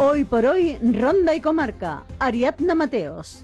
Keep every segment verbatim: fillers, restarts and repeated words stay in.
Hoy por hoy, Ronda y Comarca. Ariadna Mateos.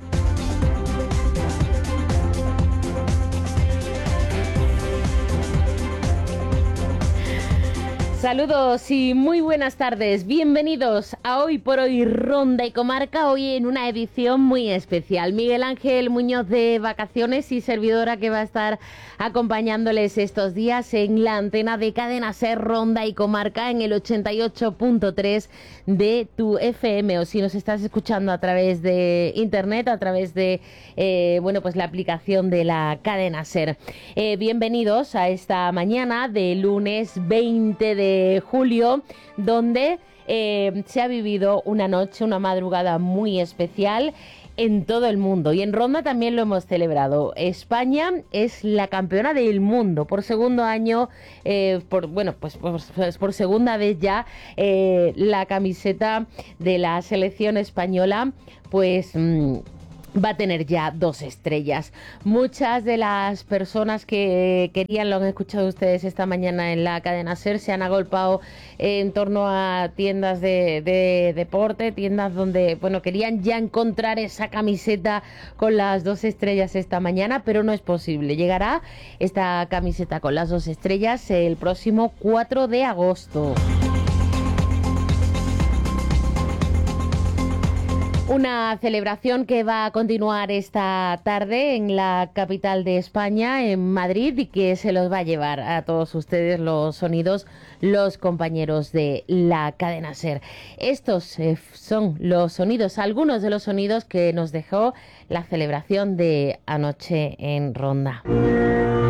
Saludos y muy buenas tardes, bienvenidos a Hoy por Hoy Ronda y Comarca, hoy en una edición muy especial. Miguel Ángel Muñoz de vacaciones y servidora que va a estar acompañándoles estos días en la antena de Cadena Ser Ronda y Comarca en el ochenta y ocho punto tres de tu F M, o si nos estás escuchando a través de internet, a través de eh, bueno pues la aplicación de la Cadena Ser. Eh, bienvenidos a esta mañana de lunes veinte de julio, donde eh, se ha vivido una noche, una madrugada muy especial en todo el mundo, y en Ronda también lo hemos celebrado. España es la campeona del mundo por segundo año, eh, por bueno pues por, pues por segunda vez ya. Eh, la camiseta de la selección española pues mmm, va a tener ya dos estrellas. Muchas de las personas que querían, lo han escuchado ustedes esta mañana en la cadena SER, se han agolpado en torno a tiendas de, de deporte, tiendas donde, bueno, querían ya encontrar esa camiseta con las dos estrellas esta mañana, pero no es posible. Llegará esta camiseta con las dos estrellas el próximo cuatro de agosto. Una celebración que va a continuar esta tarde en la capital de España, en Madrid, y que se los va a llevar a todos ustedes los sonidos, los compañeros de la cadena SER. Estos eh, son los sonidos, algunos de los sonidos que nos dejó la celebración de anoche en Ronda.